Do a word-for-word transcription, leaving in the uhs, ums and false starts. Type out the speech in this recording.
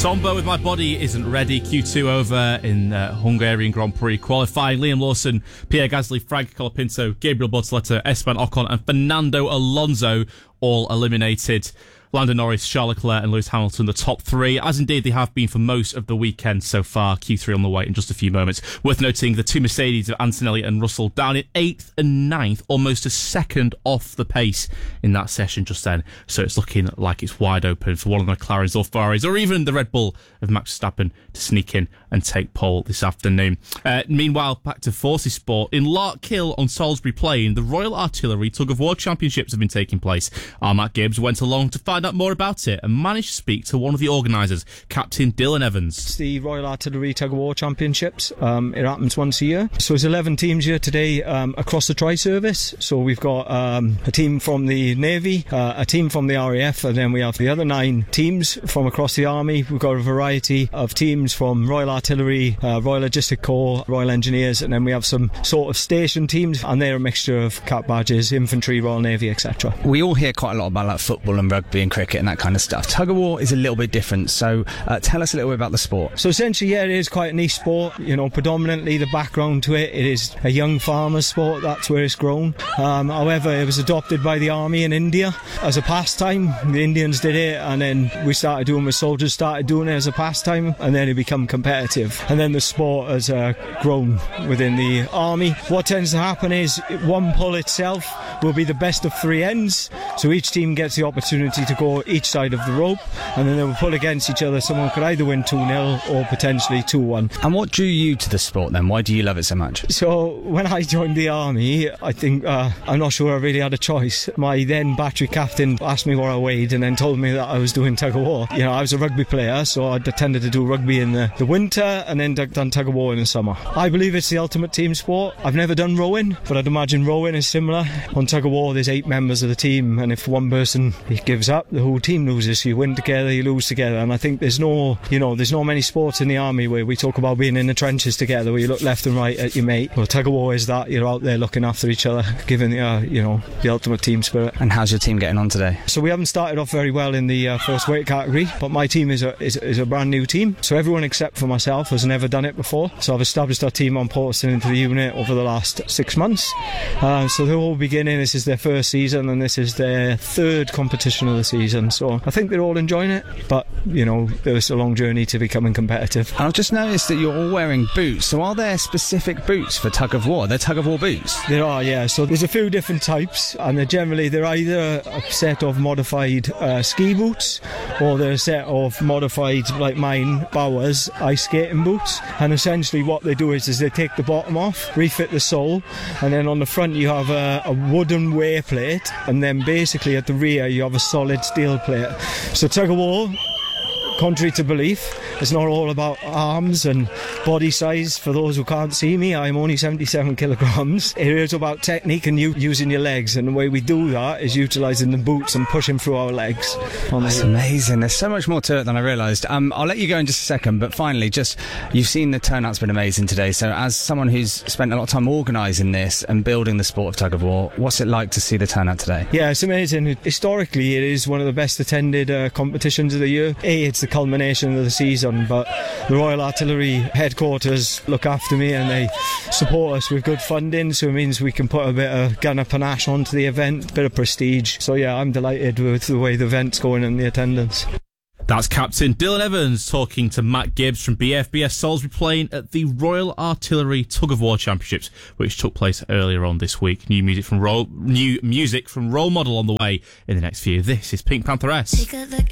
Somber with My Body Isn't Ready. Q two over in uh, Hungarian Grand Prix qualifying. Liam Lawson, Pierre Gasly, Frank Colapinto, Gabriel Bortoleto, Esteban Ocon and Fernando Alonso all eliminated. Lando Norris, Charles Leclerc and Lewis Hamilton, the top three, as indeed they have been for most of the weekend so far. Q three on the way in just a few moments. Worth noting the two Mercedes of Antonelli and Russell down in eighth and ninth, almost a second off the pace in that session just then. So it's looking like it's wide open for one of the McLarens or Ferraris or even the Red Bull of Max Verstappen to sneak in and take pole this afternoon. Uh, meanwhile, back to Forces Sport. In Larkhill on Salisbury Plain, the Royal Artillery Tug of War Championships have been taking place. Our Matt Gibbs went along to find out more about it and managed to speak to one of the organisers, Captain Dylan Evans. It's the Royal Artillery Tug of War Championships. Um, it happens once a year. So there's eleven teams here today um, across the tri-service. So we've got um, a team from the Navy, uh, a team from the R A F, and then we have the other nine teams from across the Army. We've got a variety of teams from Royal Artillery, uh, Royal Logistic Corps, Royal Engineers, and then we have some sort of station teams, and they're a mixture of Cap Badges, Infantry, Royal Navy, et cetera. We all hear quite a lot about like football and rugby and cricket and that kind of stuff. Tug of war is a little bit different, so uh, tell us a little bit about the sport. So essentially, yeah, it is quite a niche sport. You know, predominantly the background to it, it is a young farmer's sport. That's where it's grown. Um, however, it was adopted by the army in India as a pastime. The Indians did it, and then we started doing it. Soldiers started doing it as a pastime, and then it became competitive. And then the sport has uh, grown within the army. What tends to happen is one pull itself will be the best of three ends. So each team gets the opportunity to go each side of the rope, and then they will pull against each other. Someone could either win two nil or potentially two one. And what drew you to the sport then? Why do you love it so much? So when I joined the army, I think uh, I'm not sure I really had a choice. My then battery captain asked me what I weighed and then told me that I was doing tug of war. You know, I was a rugby player, so I tended to do rugby in the, the winter and then done tug of war in the summer. I believe it's the ultimate team sport. I've never done rowing, but I'd imagine rowing is similar. On tug of war, there's eight members of the team, and if one person gives up, the whole team loses. So you win together, you lose together. And I think there's no, you know, there's not many sports in the army where we talk about being in the trenches together, where you look left and right at your mate. Well, tug of war is that. You're out there looking after each other, giving the, uh, you know, the ultimate team spirit. And how's your team getting on today? So we haven't started off very well in the uh, first weight category, but my team is a, is, is a brand new team. So everyone except for myself has never done it before. So I've established our team on posting into the unit over the last six months. Uh, so they're all beginning. This is their first season, and this is their third competition of the season. So I think they're all enjoying it, but you know, there's a long journey to becoming competitive. And I've just noticed that you're all wearing boots. So are there specific boots for tug of war? They're tug of war boots? There are, yeah. So there's a few different types, and they're generally they're either a set of modified uh, ski boots, or they're a set of modified, like mine, Bowers ice skating boots. And essentially what they do is, is they take the bottom off, refit the sole, and then on the front you have a, a wooden wear plate, and then basically at the rear you have a solid steel plate. So tug of war, contrary to belief, it's not all about arms and body size. For those who can't see me, I'm only seventy-seven kilograms. It is about technique and you using your legs, and the way we do that is utilising the boots and pushing through our legs. That's amazing. There's so much more to it than I realised. Um, I'll let you go in just a second, but finally, just you've seen the turnout's been amazing today. So as someone who's spent a lot of time organising this and building the sport of tug of war, what's it like to see the turnout today? Yeah, it's amazing. Historically, it is one of the best attended uh, competitions of the year. A, it's the culmination of the season, but the Royal Artillery headquarters look after me and they support us with good funding, so it means we can put a bit of gunner panache onto the event, a bit of prestige. So yeah, I'm delighted with the way the event's going and the attendance. That's Captain Dylan Evans talking to Matt Gibbs from B F B S Salisbury Plain at the Royal Artillery Tug of War Championships, which took place earlier on this week. New music from Role, new music from Role Model on the way in the next few. This is Pink Pantheress. Take a look